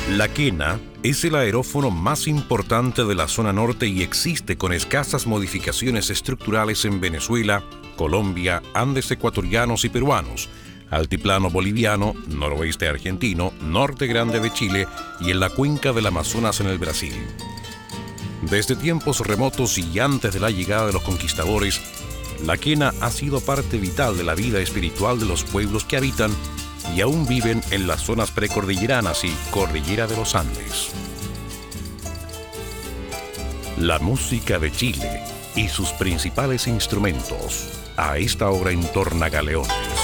La quena es el aerófono más importante de la zona norte y existe con escasas modificaciones estructurales en Venezuela, Colombia, Andes ecuatorianos y peruanos, altiplano boliviano, noroeste argentino, norte grande de Chile y en la cuenca del Amazonas en el Brasil. Desde tiempos remotos y antes de la llegada de los conquistadores, la quena ha sido parte vital de la vida espiritual de los pueblos que habitan y aún viven en las zonas precordilleranas y cordillera de los Andes. La música de Chile y sus principales instrumentos, a esta hora en Tornagaleones.